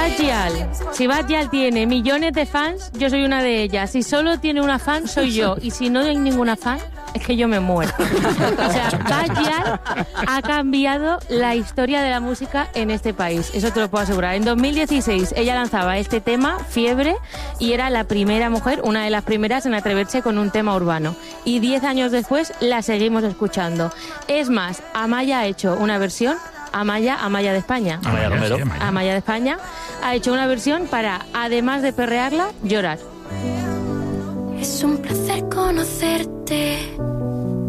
Si Bad Gyal tiene millones de fans, yo soy una de ellas. Si solo tiene una fan, soy yo. Y si no hay ninguna fan, es que yo me muero. O sea, Bad Gyal ha cambiado la historia de la música en este país. Eso te lo puedo asegurar. En 2016 ella lanzaba este tema, Fiebre, y era la primera mujer, una de las primeras en atreverse con un tema urbano. Y 10 años después la seguimos escuchando. Es más, Amaya ha hecho una versión, Amaya de España. Amaya Romero. Amaya de España ha hecho una versión para, además de perrearla, llorar. Es un placer conocerte.